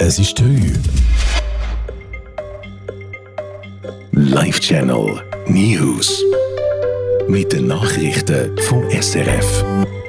Es ist 3 Uhr. Live Channel News. Mit den Nachrichten vom SRF.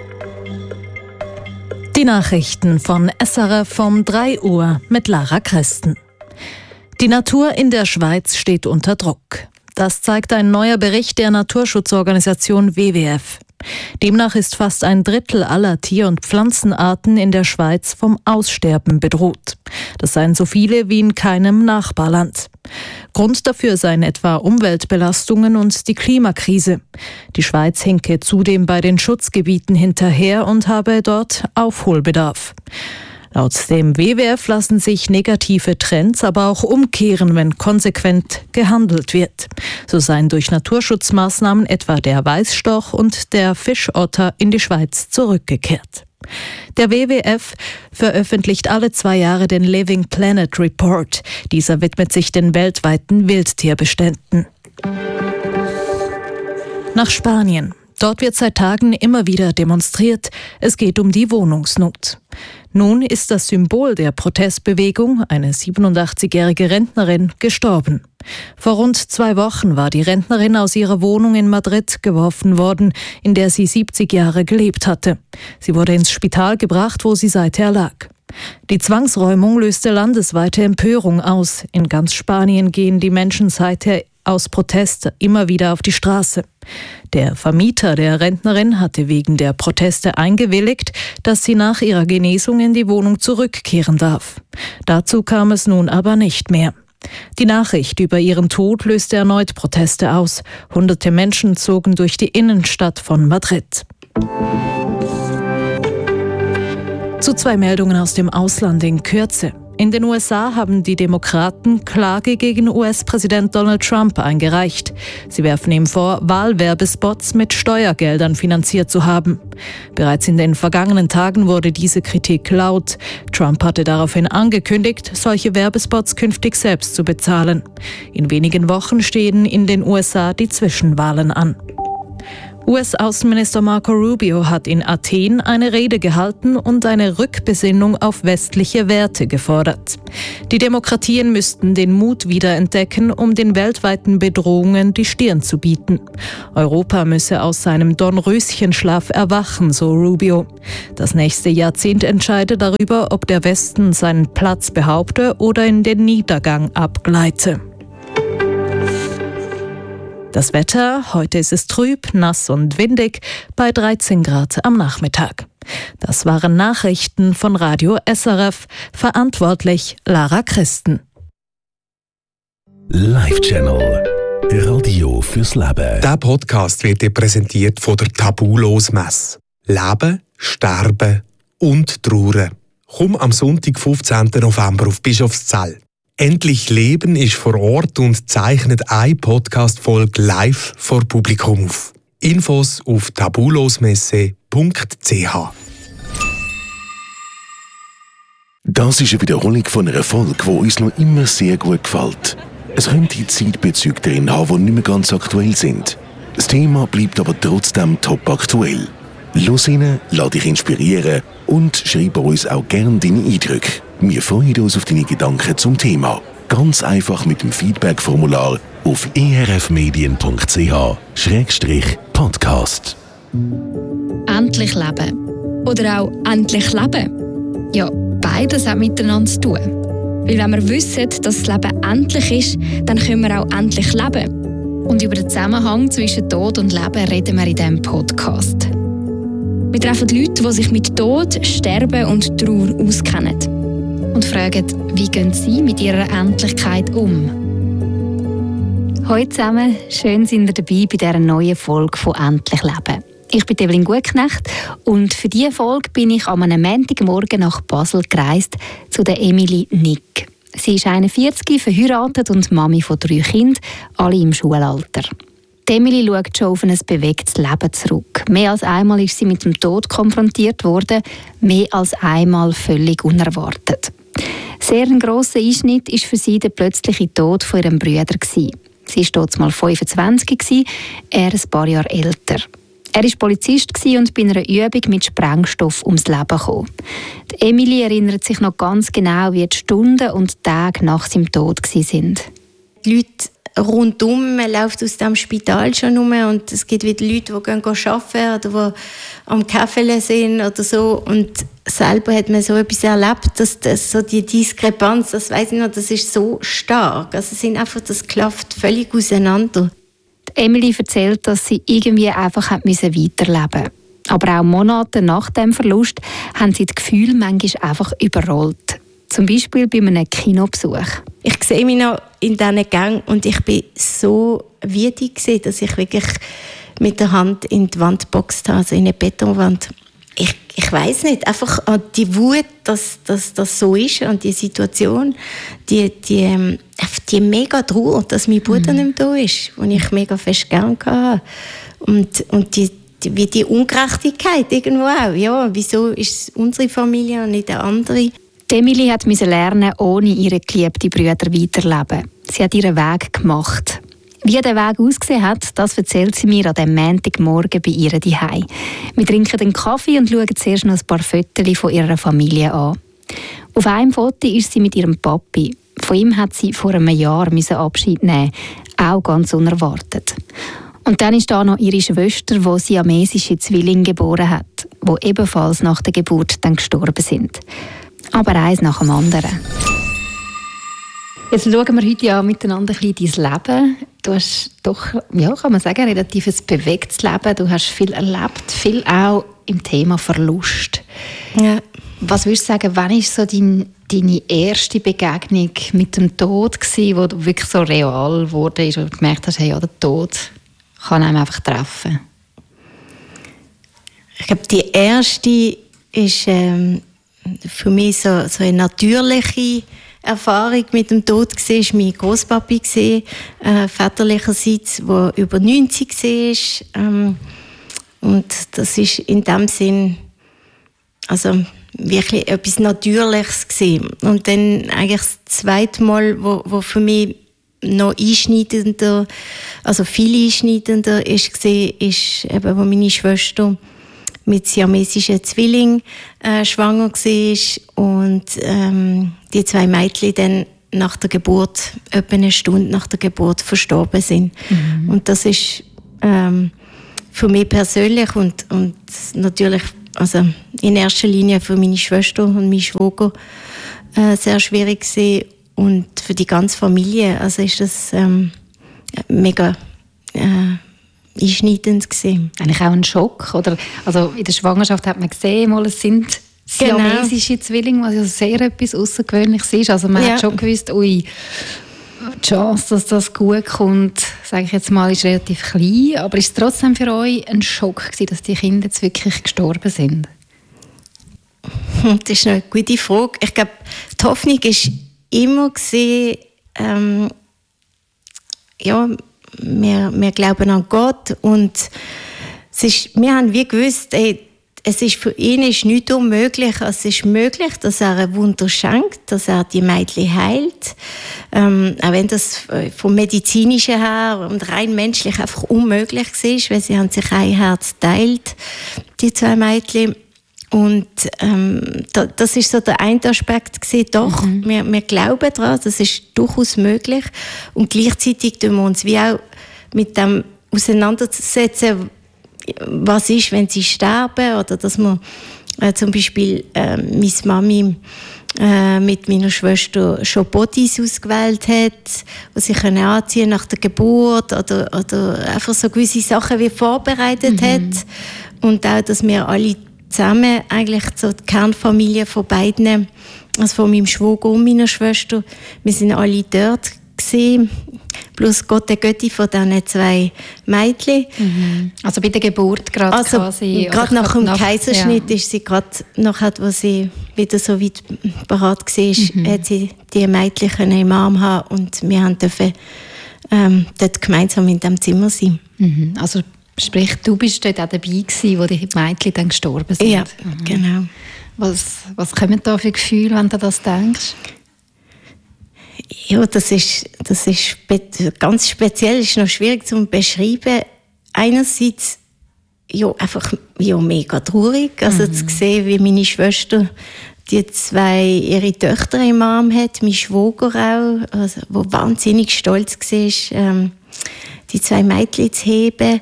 Die Nachrichten von SRF um 3 Uhr mit Lara Christen. Die Natur in der Schweiz steht unter Druck. Das zeigt ein neuer Bericht der Naturschutzorganisation WWF. Demnach ist fast ein Drittel aller Tier- und Pflanzenarten in der Schweiz vom Aussterben bedroht. Das seien so viele wie in keinem Nachbarland. Grund dafür seien etwa Umweltbelastungen und die Klimakrise. Die Schweiz hinke zudem bei den Schutzgebieten hinterher und habe dort Aufholbedarf. Laut dem WWF lassen sich negative Trends aber auch umkehren, wenn konsequent gehandelt wird. So seien durch Naturschutzmaßnahmen etwa der Weißstorch und der Fischotter in die Schweiz zurückgekehrt. Der WWF veröffentlicht alle 2 Jahre den Living Planet Report. Dieser widmet sich den weltweiten Wildtierbeständen. Nach Spanien. Dort wird seit Tagen immer wieder demonstriert. Es geht um die Wohnungsnot. Nun ist das Symbol der Protestbewegung, eine 87-jährige Rentnerin, gestorben. Vor rund 2 Wochen war die Rentnerin aus ihrer Wohnung in Madrid geworfen worden, in der sie 70 Jahre gelebt hatte. Sie wurde ins Spital gebracht, wo sie seither lag. Die Zwangsräumung löste landesweite Empörung aus. In ganz Spanien gehen die Menschen seither aus Protest immer wieder auf die Straße. Der Vermieter der Rentnerin hatte wegen der Proteste eingewilligt, dass sie nach ihrer Genesung in die Wohnung zurückkehren darf. Dazu kam es nun aber nicht mehr. Die Nachricht über ihren Tod löste erneut Proteste aus. Hunderte Menschen zogen durch die Innenstadt von Madrid. Zu 2 Meldungen aus dem Ausland in Kürze. In den USA haben die Demokraten Klage gegen US-Präsident Donald Trump eingereicht. Sie werfen ihm vor, Wahlwerbespots mit Steuergeldern finanziert zu haben. Bereits in den vergangenen Tagen wurde diese Kritik laut. Trump hatte daraufhin angekündigt, solche Werbespots künftig selbst zu bezahlen. In wenigen Wochen stehen in den USA die Zwischenwahlen an. US-Außenminister Marco Rubio hat in Athen eine Rede gehalten und eine Rückbesinnung auf westliche Werte gefordert. Die Demokratien müssten den Mut wiederentdecken, um den weltweiten Bedrohungen die Stirn zu bieten. Europa müsse aus seinem Dornröschenschlaf erwachen, so Rubio. Das nächste Jahrzehnt entscheide darüber, ob der Westen seinen Platz behaupte oder in den Niedergang abgleite. Das Wetter, heute ist es trüb, nass und windig, bei 13 Grad am Nachmittag. Das waren Nachrichten von Radio SRF, verantwortlich Lara Christen. Live Channel. Radio fürs Leben. Dieser Podcast wird dir präsentiert von der Tabulos-Messe. Leben, Sterben und Trauern. Komm am Sonntag, 15. November auf Bischofszell. Endlich Leben ist vor Ort und zeichnet eine Podcast-Folge live vor Publikum auf. Infos auf tabulosmesse.ch. Das ist eine Wiederholung von einer Folge, die uns noch immer sehr gut gefällt. Es könnte Zeitbezüge drin haben, die nicht mehr ganz aktuell sind. Das Thema bleibt aber trotzdem top aktuell. Los rein, lass dich inspirieren und schreib uns auch gerne deine Eindrücke. Wir freuen uns auf deine Gedanken zum Thema. Ganz einfach mit dem Feedback-Formular auf erfmedien.ch/podcast. Endlich leben. Oder auch endlich leben. Ja, beides hat miteinander zu tun. Weil wenn wir wissen, dass das Leben endlich ist, dann können wir auch endlich leben. Und über den Zusammenhang zwischen Tod und Leben reden wir in diesem Podcast. Wir treffen Leute, die sich mit Tod, Sterben und Trauer auskennen. Und fragen, wie gehen sie mit ihrer Endlichkeit um? Hallo zusammen, schön sind ihr dabei bei dieser neuen Folge von «Endlich Leben». Ich bin Evelyn Gutknecht und für diese Folge bin ich am Montagmorgen nach Basel gereist zu der Emily Nick. Sie ist 41, verheiratet und Mami von 3 Kindern, alle im Schulalter. Die Emily schaut schon auf ein bewegtes Leben zurück. Mehr als einmal ist sie mit dem Tod konfrontiert worden, mehr als einmal völlig unerwartet. Sehr ein grosser Einschnitt war für sie der plötzliche Tod von ihrem Bruder. Sie war dort mal 25, er ein paar Jahre älter. Er war Polizist und bei einer Übung mit Sprengstoff ums Leben gekommen. Die Emily erinnert sich noch ganz genau, wie die Stunden und Tage nach seinem Tod waren. Die Leute rundum, man läuft aus dem Spital schon rum und es gibt wieder Leute, die gehen arbeiten oder die am Kaffee sind oder so. Und selber hat man so etwas erlebt, dass das, so die Diskrepanz, das weiss ich noch, das ist so stark. Also das klafft völlig auseinander. Emily erzählt, dass sie irgendwie einfach weiterleben musste. Aber auch Monate nach dem Verlust haben sie das Gefühl manchmal einfach überrollt. Zum Beispiel bei einem Kinobesuch. Ich sehe mich noch in diesen Gang und ich bin so wütig, dass ich wirklich mit der Hand in die Wand geboxt habe, also in eine Betonwand. Ich weiss nicht, einfach die Wut, dass das so ist und die Situation, die mega Trauer, dass mein Bruder nicht mehr da ist, den ich mega fest gerne hatte. Und die Ungerechtigkeit irgendwo auch. Ja, wieso ist es unsere Familie und nicht eine andere? Emily musste lernen, ohne ihre geliebten Brüder weiterleben. Sie hat ihren Weg gemacht. Wie der Weg ausgesehen hat, das erzählt sie mir an dem Montagmorgen bei ihr zuhause. Wir trinken einen Kaffee und schauen zuerst noch ein paar Fotos von ihrer Familie an. Auf einem Foto ist sie mit ihrem Papi. Von ihm hat sie vor einem Jahr Abschied nehmen, auch ganz unerwartet. Und dann ist da noch ihre Schwester, die siamesische Zwillinge geboren hat, die ebenfalls nach der Geburt dann gestorben sind. Aber eins nach dem anderen. Jetzt schauen wir heute ja miteinander ein bisschen dein Leben. Du hast doch, ja, kann man sagen, relativ ein bewegtes Leben. Du hast viel erlebt, viel auch im Thema Verlust. Ja. Was würdest du sagen, wann war so deine erste Begegnung mit dem Tod gewesen, wo du wirklich so real wurde und du gemerkt hast, hey, ja, der Tod kann einem einfach treffen? Ich glaube, die erste ist für mich so eine natürliche Erfahrung mit dem Tod war mein Grosspapi, väterlicherseits, der über 90 war. Und das ist in dem Sinn also wirklich etwas Natürliches gewesen. Und dann eigentlich das zweite Mal, wo für mich noch einschneidender, also viel einschneidender ist eben, wo meine Schwester mit siamesischen Zwillingen schwanger war und die zwei Mädchen dann nach der Geburt, etwa eine Stunde nach der Geburt, verstorben sind. Mhm. Und das ist für mich persönlich und natürlich also in erster Linie für meine Schwester und meinen Schwager sehr schwierig gewesen. Und für die ganze Familie also ist das mega einschneidend gewesen. Eigentlich auch ein Schock, oder? Also in der Schwangerschaft hat man gesehen, es sind siamesische Zwillinge, was ja sehr etwas Außergewöhnliches ist. Also man hat schon gewusst, die Chance, dass das gut kommt, sage ich jetzt mal, ist relativ klein. Aber ist es trotzdem für euch ein Schock gewesen, dass die Kinder jetzt wirklich gestorben sind? Das ist eine gute Frage. Ich glaube, die Hoffnung war immer gewesen, wir glauben an Gott und wir haben wie gewusst, es ist für ihn ist nichts unmöglich. Es ist möglich, dass er ein Wunder schenkt, dass er die Mädchen heilt. Auch wenn das vom Medizinischen her und rein menschlich einfach unmöglich ist, weil sie haben sich ein Herz teilt, die zwei Mädchen. Und das ist so der eine Aspekt gewesen. Doch, wir glauben daran, das ist durchaus möglich. Und gleichzeitig tun wir uns wie auch mit dem auseinandersetzen, was ist, wenn sie sterben, oder dass man zum Beispiel meine Mami mit meiner Schwester schon Bodies ausgewählt hat, die sie anziehen nach der Geburt, oder einfach so gewisse Sachen wie vorbereitet hat. Und auch, dass wir alle zusammen eigentlich so die Kernfamilie von beiden, also von meinem Schwager und meiner Schwester, wir sind alle dort gewesen, plus Gott der Götti von diesen zwei Mädchen. Also bei der Geburt gerade also quasi? Gerade nach dem Kaiserschnitt ist sie gerade nachher, wo sie wieder so weit parat war, hat sie die Mädchen im Arm haben und wir durften dort gemeinsam in diesem Zimmer sein. Also sprich, du bist dort auch dabei gewesen, wo die Mädchen dann gestorben sind? Ja, genau. Was kommen da für Gefühle, wenn du das denkst? Ja, das ist ganz speziell, ist noch schwierig zu beschreiben. Einerseits einfach mega traurig. Also zu sehen, wie meine Schwester die 2 ihre Töchter im Arm hat, mein Schwager auch, also, wo wahnsinnig stolz war, die 2 Mädchen zu heben.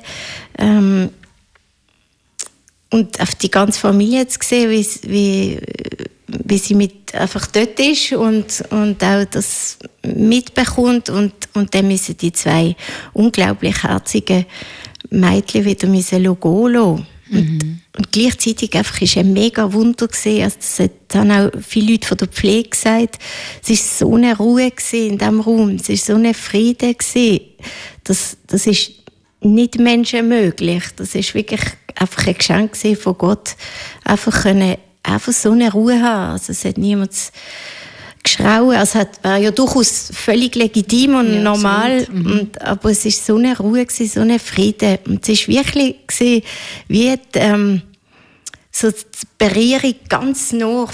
Und auf die ganze Familie zu sehen, wie sie mit einfach dort ist und auch das mitbekommt. Und dann müssen die 2 unglaublich herzigen Mädchen wieder gehen lassen. Und gleichzeitig einfach ist ein mega Wunder gewesen. Also das haben auch viele Leute von der Pflege gesagt. Es war so eine Ruhe in diesem Raum. Es war so ein Frieden gewesen. Das ist nicht menschenmöglich. Das ist wirklich einfach ein Geschenk von Gott. Einfach so eine Ruhe haben. Also es hat niemand geschrauen. Also es war ja durchaus völlig legitim und normal. Aber es war so eine Ruhe, so ein Frieden. Und es war wirklich wie so die Berührung ganz nah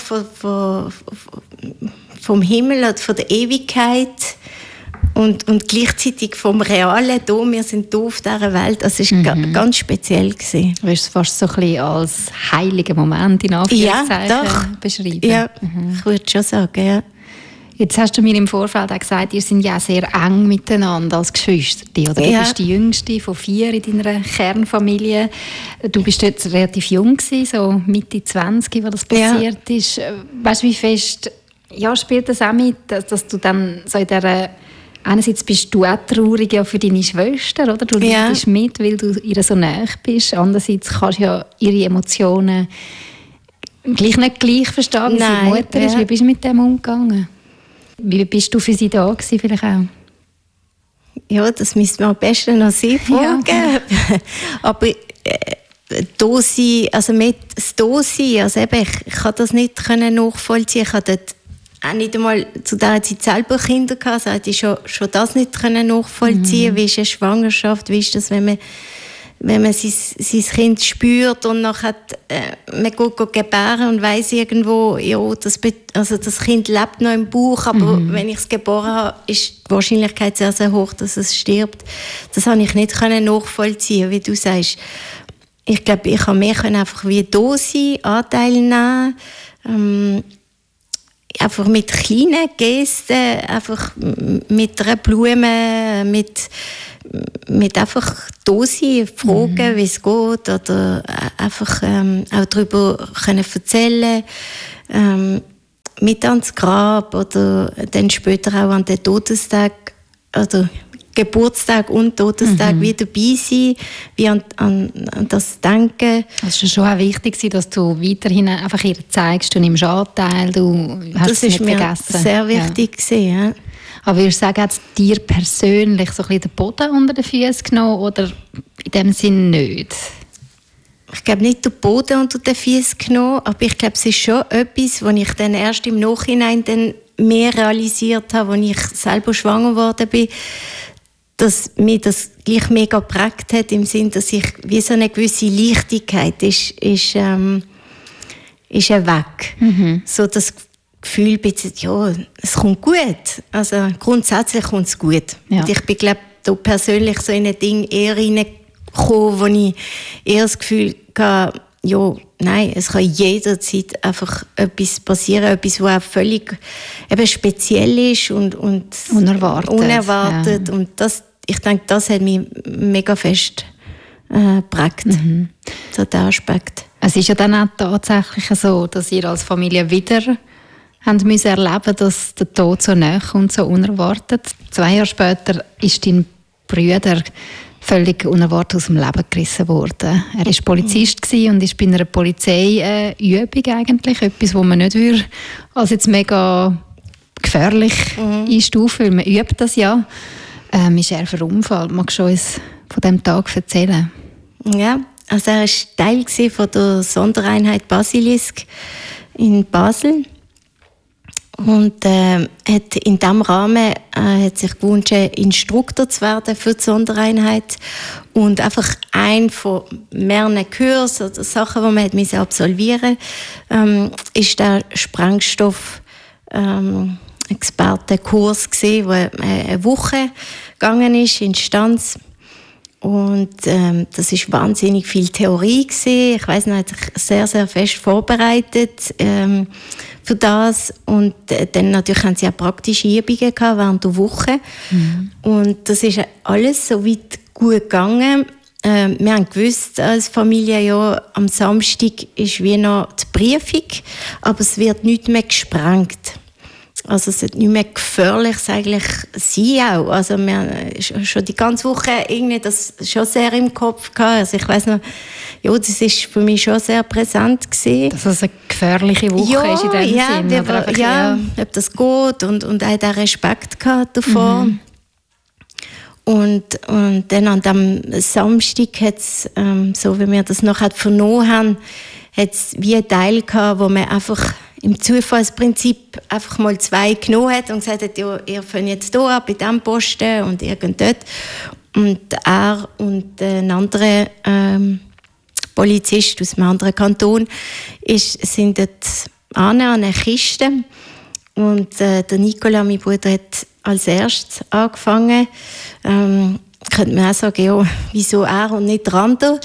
vom Himmel oder von der Ewigkeit. Und gleichzeitig vom Realen hier, wir sind hier auf dieser Welt, das war ganz speziell. Du hast es fast so ein bisschen als heiligen Moment in Anführungszeichen beschrieben. Ja, ich würde schon sagen, ja. Jetzt hast du mir im Vorfeld auch gesagt, ihr seid ja sehr eng miteinander als Geschwister. Oder du bist die Jüngste von 4 in deiner Kernfamilie. Du bist dort relativ jung gewesen, so Mitte 20, als das passiert ist. Weißt du, wie fest spielt das auch mit, dass du dann so in dieser... Einerseits bist du auch traurig für deine Schwester, oder? Du leidest mit, weil du ihr so nahe bist. Andererseits kannst du ja ihre Emotionen gleich nicht gleich verstehen, wie sie Mutter ist. Wie bist du mit dem umgegangen? Wie bist du für sie da gewesen, vielleicht auch? Ja, das müsste man am besten noch sie fragen. Ja. Aber da sein, also mit das Da-Sein, also eben, ich kann das nicht nachvollziehen. Ich habe dort auch nicht einmal zu dieser Zeit selber Kinder gehabt, also hätte ich schon das nicht nachvollziehen. Wie ist eine Schwangerschaft, wie ist das, wenn man sein Kind spürt und nachher man geht gebären und weiss irgendwo, das Kind lebt noch im Bauch, aber wenn ich es geboren habe, ist die Wahrscheinlichkeit sehr, sehr hoch, dass es stirbt. Das habe ich nicht nachvollziehen, wie du sagst. Ich glaube, ich kann mehr einfach wie da sein, Anteil nehmen, einfach mit kleinen Gesten, einfach mit einer Blume, mit einfach da sein, fragen, wie es geht, oder einfach auch darüber können erzählen, mit ans Grab oder dann später auch an den Todestag oder Geburtstag und Todestag wie dabei sein, wie an das denken. Es war schon auch wichtig, dass du weiterhin einfach ihr zeigst, du nimmst Anteil, du hast es nicht vergessen. Das war mir sehr wichtig. Ja. Aber würdest du sagen, hat es dir persönlich so ein bisschen den Boden unter den Füßen genommen oder in dem Sinn nicht? Ich glaube nicht den Boden unter den Füßen genommen, aber ich glaube, es ist schon etwas, was ich dann erst im Nachhinein dann mehr realisiert habe, als ich selber schwanger geworden bin, dass mich das gleich mega geprägt hat, im Sinn, dass ich wie so eine gewisse Leichtigkeit ist weg. So das Gefühl, es kommt gut. Also grundsätzlich kommt es gut. Ja. Und ich bin, glaube da persönlich so in ein Ding eher reingekommen, wo ich eher das Gefühl hatte, es kann jederzeit einfach etwas passieren, etwas, was auch völlig eben speziell ist und unerwartet. Ja. Und das, ich denke, das hat mich mega fest geprägt, so der Aspekt. Es ist ja dann auch tatsächlich so, dass ihr als Familie wieder müssen erleben, dass der Tod so nahe und so unerwartet. 2 Jahre später ist dein Bruder völlig unerwartet aus dem Leben gerissen worden. Er war Polizist und ist bei einer Polizeiübung eigentlich, etwas, was man nicht würde, als jetzt mega gefährlich einstufen, weil man übt das ja. Ist er verunfallt? Magst du uns von diesem Tag erzählen? Ja, also er war Teil von der Sondereinheit Basilisk in Basel. Und hat in diesem Rahmen hat sich gewünscht, Instruktor zu werden für die Sondereinheit. Und einfach ein von mehreren Kursen oder Sachen, die man hat absolvieren musste, ist der Sprengstoff Expertenkurs gewesen, der eine Woche gegangen ist in Stanz. Und das ist wahnsinnig viel Theorie gewesen. Ich weiss noch, er hat sich sehr, sehr fest vorbereitet für das. Und dann natürlich haben sie auch praktische Übungen gehabt während der Woche. Und das ist alles so weit gut gegangen. Wir haben gewusst als Familie, ja, am Samstag ist wie noch die Briefung, aber es wird nicht mehr gesprengt. Also es wird nicht mehr gefährlich eigentlich sein auch. Also wir haben schon die ganze Woche irgendwie das schon sehr im Kopf gehabt. Also ich weiss noch, ja, das ist für mich schon sehr präsent gewesen. Dass es eine gefährliche Woche ist in dem Sinn. Ja, ob das geht und auch den Respekt gehabt davor. Und dann an dem Samstag hat es, so wie wir das nachher vernommen haben, hat es wie einen Teil gehabt, wo man einfach im Zufallsprinzip einfach mal 2 genommen hat und gesagt hat, ja, ihr fängt jetzt hier ab, bei diesem Posten und irgend dort. Und er und ein anderer Polizist aus einem anderen Kanton sind dort an eine Kiste. Und der Nicola, mein Bruder, hat als erstes angefangen. Könnte man auch sagen, ja, wieso er und nicht der andere?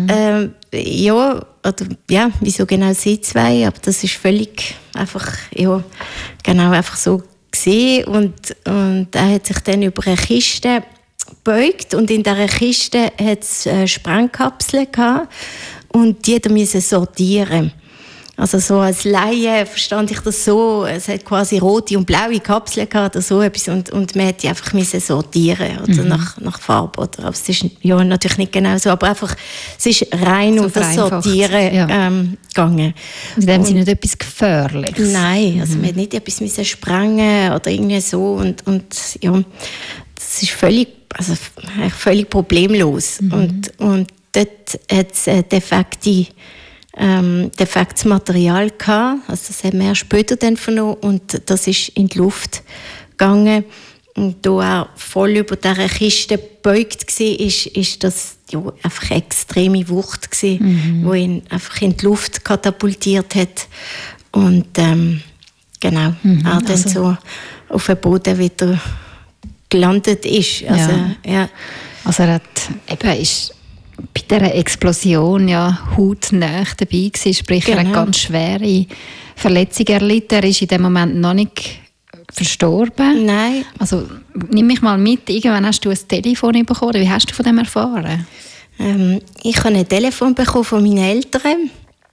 Wieso genau sie 2? Aber das ist völlig einfach, ja, genau einfach so gesehen. Und er hat sich dann über eine Kiste gebeugt und in dieser Kiste hat es Sprengkapseln gehabt und die mussten sortieren. Also so als Laie verstand ich das so, es hat quasi rote und blaue Kapseln gehabt oder so etwas und man hätte einfach sortieren oder nach Farbe. Oder. Aber es ist ja natürlich nicht genau so, aber einfach, es ist rein so um das Sortieren gegangen. In dem Sinne nicht etwas Gefährliches? Nein, also man hätte nicht etwas sprengen oder irgendwie so und ja, das ist völlig problemlos. Und dort hat es defektes Material gehabt, also das haben wir erst später dann vernommen und das ist in die Luft gegangen und da er voll über dieser Kiste gebeugt war, ist das ja, einfach eine extreme Wucht gewesen, die ihn einfach in die Luft katapultiert hat und er dann so auf dem Boden wieder gelandet ist. Also, ja. Also er ist bei dieser Explosion ja hautnah dabei gewesen, sprich er hat ganz schwere Verletzungen erlitten. Er ist in dem Moment noch nicht verstorben. Nein. Also nimm mich mal mit, irgendwann hast du ein Telefon bekommen. Wie hast du von dem erfahren? Ich habe ein Telefon bekommen von meinen Eltern,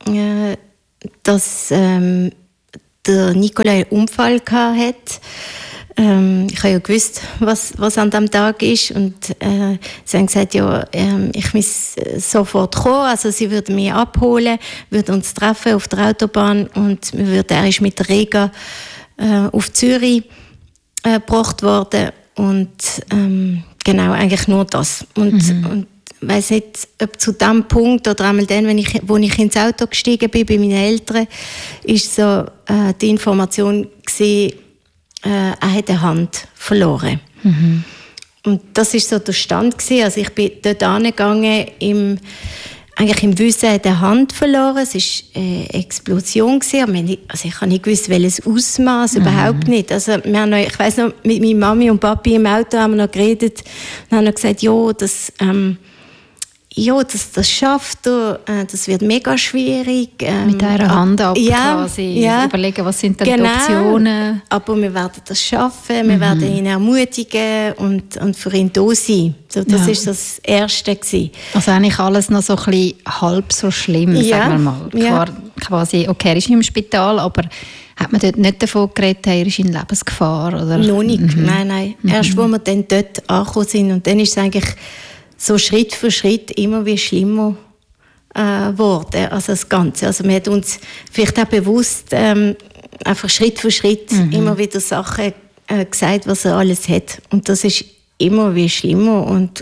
dass der Nicola einen Unfall hatte. Ich habe ja gewusst, was an diesem Tag ist und sie haben gesagt, ja, ich muss sofort kommen, also sie würden mich abholen, würden uns treffen auf der Autobahn und er ist mit der Rega auf Zürich gebracht worden und genau, eigentlich nur das. Und ich weiss nicht, ob zu dem Punkt oder einmal dann, wo ich ins Auto gestiegen bin bei meinen Eltern, ist so die Information gewesen, er hat eine Hand verloren. Und das war so der Stand gewesen. Also ich bin dort angegangen, eigentlich im Wissen, er hat eine Hand verloren. Es war eine Explosion gewesen. Also ich habe nicht gewusst, welches Ausmaß, überhaupt nicht. Also wir haben noch, ich weiss noch, mit meiner Mami und Papi im Auto haben wir noch geredet und haben noch gesagt, das schafft er, das wird mega schwierig. Mit einer Hand ab quasi überlegen, was sind denn die Optionen. Aber wir werden das schaffen, wir werden ihn ermutigen und für ihn da sein. So, das war so das Erste gewesen. Also eigentlich alles noch so ein bisschen halb so schlimm, sagen wir mal. Klar, quasi, okay, er ist im Spital, aber hat man dort nicht davon geredet, er ist in Lebensgefahr? Oder? Noch nicht, nein. Erst, wo wir dann dort angekommen sind und dann ist es eigentlich so Schritt für Schritt immer wie schlimmer geworden, also das Ganze. Also man hat uns vielleicht auch bewusst einfach Schritt für Schritt immer wieder Sachen gesagt, was er alles hat. Und das ist immer wie schlimmer und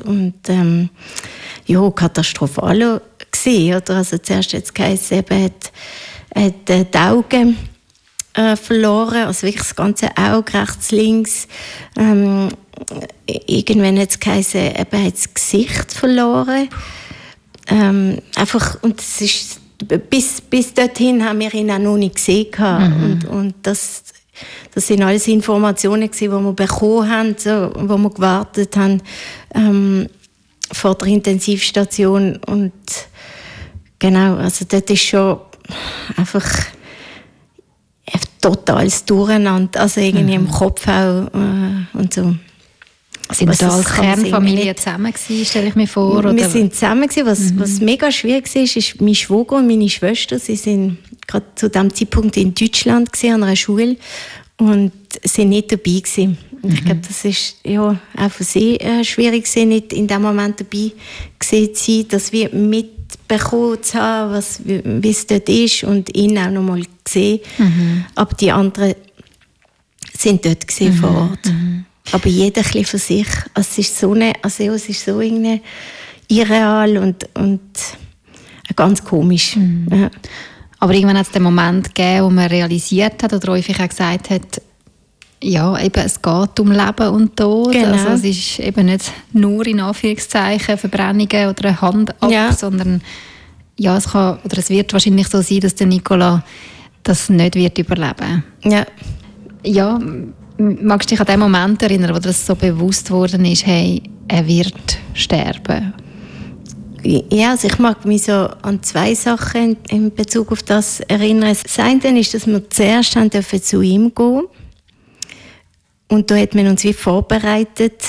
katastrophaler gewesen, oder? Also zuerst hat es geheißen, er hat die Augen verloren, also wirklich das ganze Auge, rechts, links. Irgendwann hat es geheißen, er hat das Gesicht verloren. Einfach, und es ist, bis dorthin haben wir ihn auch noch nicht gesehen. Und das sind alles Informationen gewesen, die wir bekommen haben, so, wo wir gewartet haben, vor der Intensivstation und genau, also dort ist schon einfach ein totales Durcheinander, also irgendwie im Kopf auch und so. Sind wir da als Kernfamilie zusammen gewesen, stelle ich mir vor? Oder? Wir sind zusammen gewesen. Was mega schwierig war, ist mein Schwager und meine Schwester. Sie sind gerade zu diesem Zeitpunkt in Deutschland gewesen, an einer Schule und sind nicht dabei gewesen. Ich glaube, das ist ja auch für sie schwierig gewesen, nicht in dem Moment dabei gewesen zu sein, dass wir mitbekommen zu haben, wie es dort ist und ihn auch noch mal gesehen. Aber die anderen sind dort gewesen, vor Ort. Aber jeder ein bisschen für sich. Also es ist so irgendwie irreal und ganz komisch. Ja. Aber irgendwann hat es den Moment gegeben, wo man realisiert hat oder euch auch gesagt hat, ja, eben, es geht um Leben und Tod. Genau. Also es ist eben nicht nur in Anführungszeichen Verbrennungen oder eine Hand ab, sondern ja, es wird wahrscheinlich so sein, dass der Nicola das nicht wird überleben. Ja, magst du dich an den Moment erinnern, wo das so bewusst worden ist, hey, er wird sterben? Ja, also ich mag mich so an 2 Sachen in Bezug auf das erinnern. Das eine ist, dass wir zuerst zu ihm gehen. Und da hat man uns wie vorbereitet.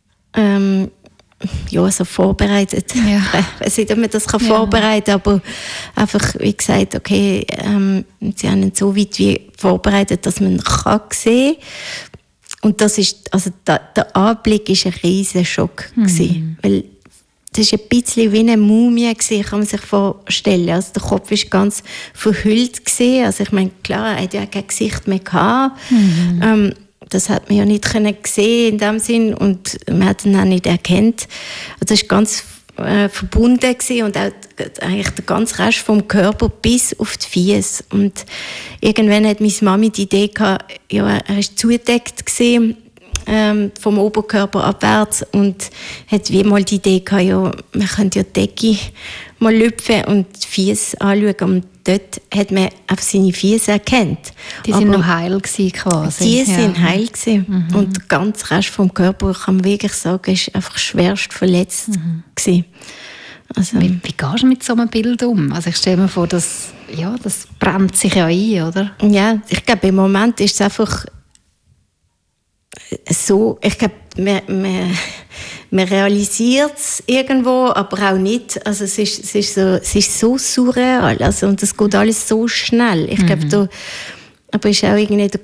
Vorbereitet. Ja. Ich weiß nicht, ob man das vorbereiten kann, aber einfach, wie gesagt, okay, sie haben ihn so weit wie vorbereitet, dass man ihn sehen kann. Und das ist, also der Anblick war ein riesen Schock gewesen, weil das war ein bisschen wie eine Mumie gewesen, kann man sich vorstellen. Also der Kopf war ganz verhüllt gewesen. Also ich meine, klar, er hatte ja kein Gesicht mehr gehabt. Das hat man ja nicht sehen in dem Sinn und man hat ihn auch nicht erkannt. Also es war ganz verbunden gewesen und auch eigentlich der ganze Rest vom Körper bis auf die Füße. Und irgendwann hat meine Mami die Idee gehabt, ja, er war zugedeckt gewesen, vom Oberkörper abwärts und hat wie mal die Idee gehabt, ja, man könnte ja die Decke mal lüpfen und die Füße anschauen. Und dort hat man auf seine Füße erkannt. Die sind noch heil gewesen, quasi. Die sind heil gewesen. Und der ganze Rest vom Körper, kann man wirklich sagen, ist einfach schwerst verletzt gewesen. Also, wie gehst du mit so einem Bild um? Also ich stelle mir vor, das brennt sich ja ein, oder? Ja, ich glaube, im Moment ist es einfach so, ich glaube, man realisiert es irgendwo, aber auch nicht. Also es ist so surreal, also, und es geht alles so schnell. Ich glaube, aber ist auch irgendwie der